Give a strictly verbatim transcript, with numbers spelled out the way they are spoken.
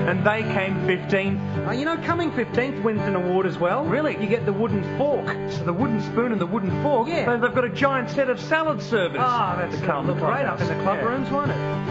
and they came fifteenth. Uh, you know, coming fifteenth wins an award as well. Really? You get the wooden fork. The wooden spoon and the wooden fork? Yeah. They- They've got a giant set of salad servers. Ah, that's to going come to look to the great up in the clubhouse. club Yeah. rooms, won't it?